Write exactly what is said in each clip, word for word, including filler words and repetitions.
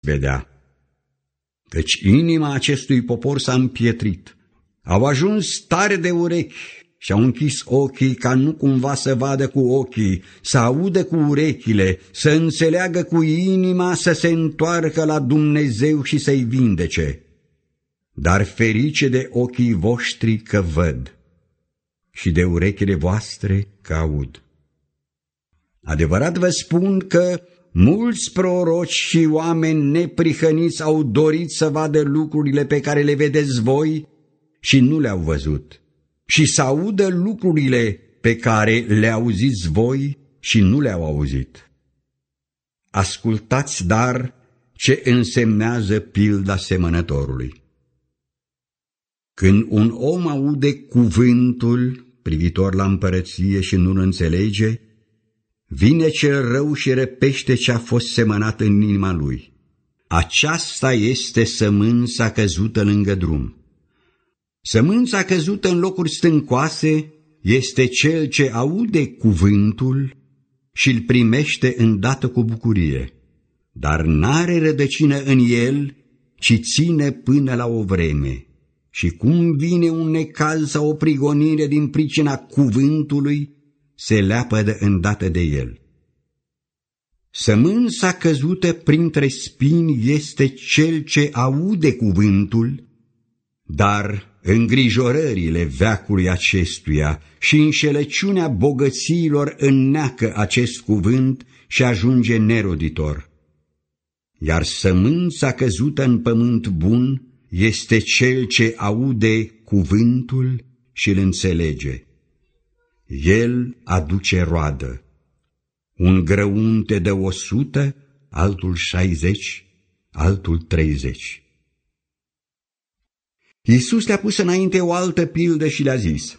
vedea. Căci inima acestui popor s-a împietrit. Au ajuns tare de urechi și au închis ochii ca nu cumva să vadă cu ochii, să audă cu urechile, să înțeleagă cu inima, să se întoarcă la Dumnezeu și să-i vindece. Dar ferice de ochii voștri că văd și de urechile voastre că aud. Adevărat vă spun că mulți proroci și oameni neprihăniți au dorit să vadă lucrurile pe care le vedeți voi și nu le-au văzut, și să audă lucrurile pe care le auziți voi și nu le-au auzit. Ascultați, dar, ce însemnează pilda semănătorului. Când un om aude cuvântul privitor la împărăție și nu-l înțelege, vine cel rău și răpește ce a fost semănat în inima lui. Aceasta este sămânța căzută lângă drum. Sămânța căzută în locuri stâncoase este cel ce aude cuvântul și îl primește îndată cu bucurie, dar n-are rădăcină în el, ci ține până la o vreme. Și cum vine un necaz sau o prigonire din pricina cuvântului, se leapădă îndată de el. Sămânța căzută printre spini este cel ce aude cuvântul, dar îngrijorările veacului acestuia și înșelăciunea bogățiilor înneacă acest cuvânt și ajunge neroditor. Iar sămânța căzută în pământ bun este cel ce aude cuvântul și îl înțelege. El aduce roadă. Un grăunte de o sută, altul șaizeci, altul treizeci. Iisus le-a pus înainte o altă pildă și le-a zis: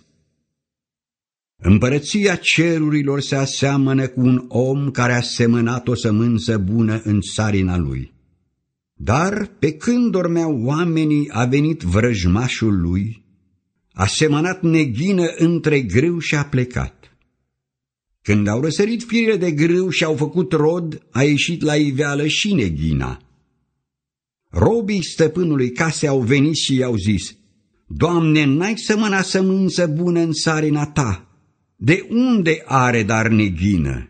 Împărăția cerurilor se aseamănă cu un om care a semănat o sămânță bună în țarina lui. Dar pe când dormeau oamenii, a venit vrăjmașul lui, a semănat neghină între grâu și a plecat. Când au răsărit firele de grâu și au făcut rod, a ieșit la iveală și neghina. Robii stăpânului case au venit și i-au zis: Doamne, n-ai sămănat sămânță bună în țarina ta, de unde are dar neghină?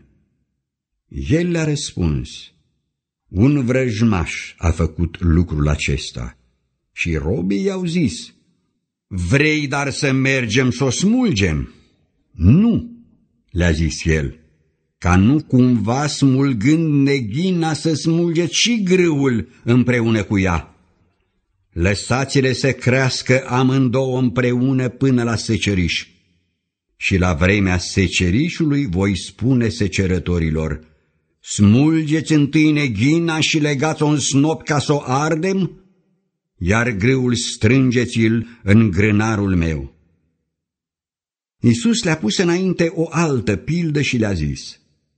El le-a răspuns: Un vrăjmaș a făcut lucrul acesta. Și robii i-au zis: Vrei dar să mergem să o smulgem? Nu, le-a zis el, ca nu cumva smulgând neghina să smulgeți și grâul împreună cu ea. Lăsați-le să crească amândouă împreună până la seceriș. Și la vremea secerișului voi spune secerătorilor: Smulgeți întâi neghina și legați-o în snop ca să o ardem, iar grâul strângeți-l în grânarul meu. Iisus le-a pus înainte o altă pildă și le-a zis: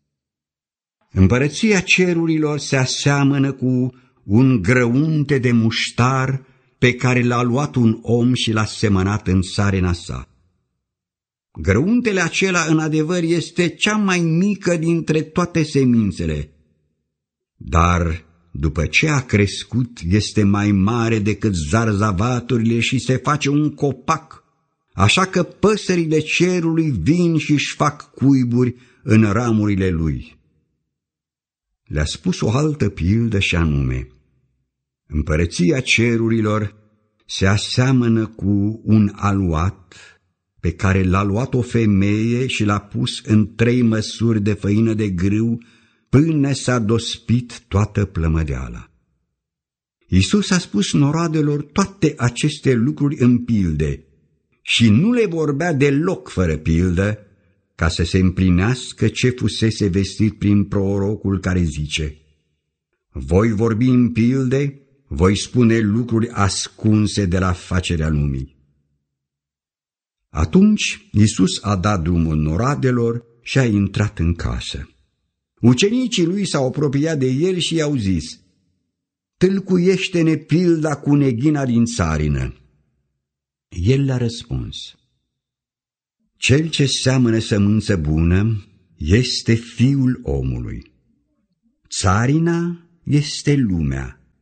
Împărăția cerurilor se aseamănă cu un grăunte de muștar pe care l-a luat un om și l-a semănat în țarina sa. Grăuntele acela, în adevăr, este cea mai mică dintre toate semințele, dar după ce a crescut este mai mare decât zarzavaturile și se face un copac, așa că păsările cerului vin și își fac cuiburi în ramurile lui. Le-a spus o altă pildă și anume: Împărăția cerurilor se aseamănă cu un aluat pe care l-a luat o femeie și l-a pus în trei măsuri de făină de grâu până s-a dospit toată plămădeala. Iisus a spus noroadelor toate aceste lucruri în pilde și nu le vorbea deloc fără pildă, ca să se împlinească ce fusese vestit prin prorocul care zice: Voi vorbi în pilde, voi spune lucruri ascunse de la facerea lumii. Atunci Iisus a dat drumul noroadelor și a intrat în casă. Ucenicii lui s-au apropiat de el și i-au zis: Tâlcuiește-ne pilda cu neghina din țarină. El le-a răspuns: Cel ce seamănă sămânță bună este Fiul omului. Țarina este lumea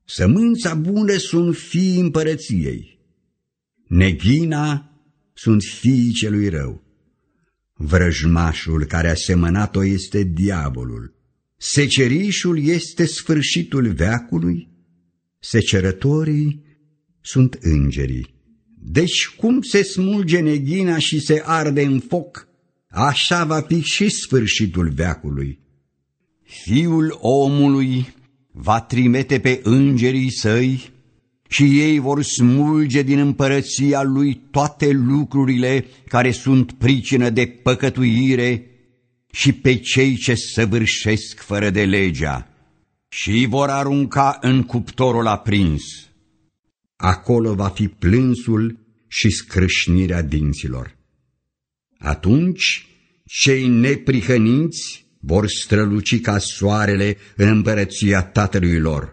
Sămânța bună sunt fiii împărăției, neghina sunt fiii celui rău. Vrăjmașul care a semănat-o este diavolul, secerișul este sfârșitul veacului, secerătorii sunt îngerii. Deci cum se smulge neghina și se arde în foc, așa va fi și sfârșitul veacului. Fiul omului va trimite pe îngerii săi și ei vor smulge din împărăția lui toate lucrurile care sunt pricină de păcătuire și pe cei ce săvârșesc fără de legea și vor arunca în cuptorul aprins. Acolo va fi plânsul și scrâșnirea dinților. Atunci cei neprihăniți vor străluci ca soarele în împărăția Tatălui lor.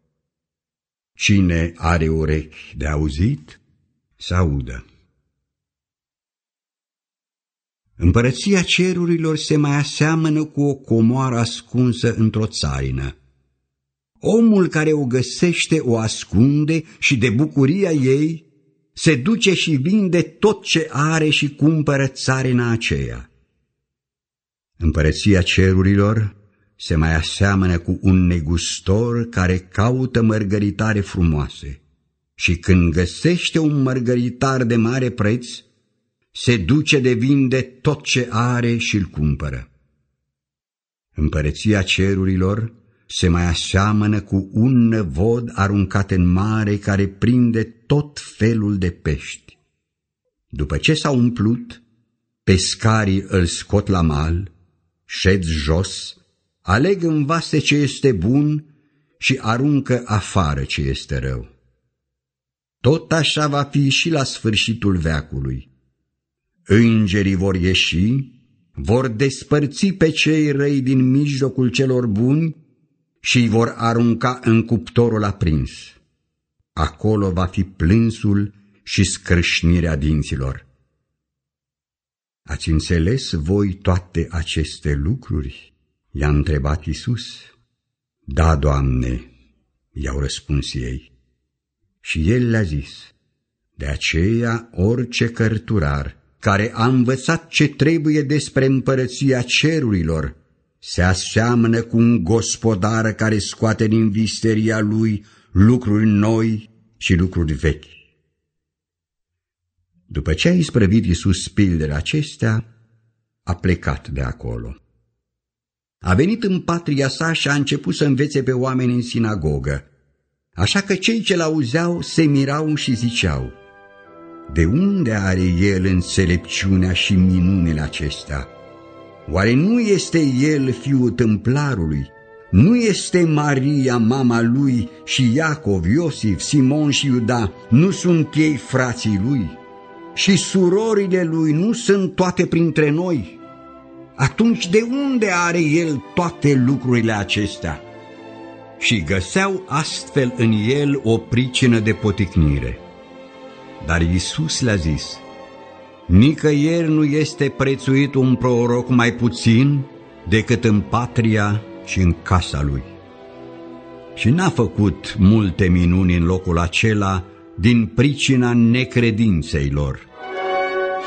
Cine are urechi de auzit, să audă. Împărăția cerurilor se mai aseamănă cu o comoară ascunsă într-o țarină. Omul care o găsește o ascunde și de bucuria ei se duce și vinde tot ce are și cumpără țarina aceea. Împărăția cerurilor se mai aseamănă cu un negustor care caută mărgăritare frumoase și când găsește un mărgăritar de mare preț, se duce de vinde tot ce are și îl cumpără. Împărăția cerurilor se mai aseamănă cu un năvod aruncat în mare care prinde tot felul de pești. După ce s-a umplut, pescarii îl scot la mal, șed jos, aleg în vase ce este bun și aruncă afară ce este rău. Tot așa va fi și la sfârșitul veacului. Îngerii vor ieși, vor despărți pe cei răi din mijlocul celor buni și îi vor arunca în cuptorul aprins. Acolo va fi plânsul și scrâșnirea dinților. Ați înțeles voi toate aceste lucruri? I-a întrebat Iisus. Da, Doamne, i-au răspuns ei. Și el le-a zis, de aceea orice cărturar care a învățat ce trebuie despre împărăția cerurilor se aseamănă cu un gospodar care scoate din visteria lui lucruri noi și lucruri vechi. După ce a isprăvit Iisus pildele acestea, a plecat de acolo. A venit în patria sa și a început să învețe pe oameni în sinagogă, așa că cei ce l-auzeau se mirau și ziceau, de unde are el înțelepciunea și minunile acestea? Oare nu este el fiul tâmplarului? Nu este Maria mama lui și Iacov, Iosif, Simon și Iuda? Nu sunt ei frații lui? Și surorile lui nu sunt toate printre noi? Atunci de unde are el toate lucrurile acestea? Și găseau astfel în el o pricină de poticnire. Dar Iisus le-a zis, nicăieri nu este prețuit un proroc mai puțin decât în patria și în casa lui. Și n-a făcut multe minuni în locul acela din pricina necredinței lor.